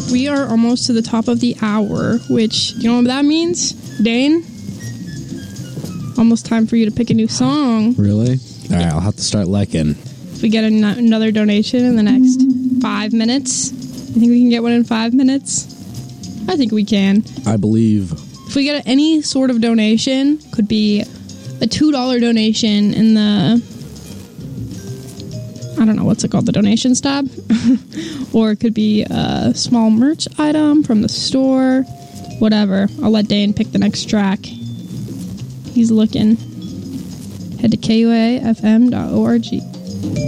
We are almost to the top of the hour, which, you know what that means? Dane? Almost time for you to pick a new song. Really? All right, I'll have to start liking. If we get another donation in the next 5 minutes, you think we can get one in 5 minutes? I think we can. I believe. If we get any sort of donation, could be a $2 donation in the, I don't know, what's it called, the donations tab? Or it could be a small merch item from the store. Whatever. I'll let Dane pick the next track. He's looking. Head to KUAFM.org.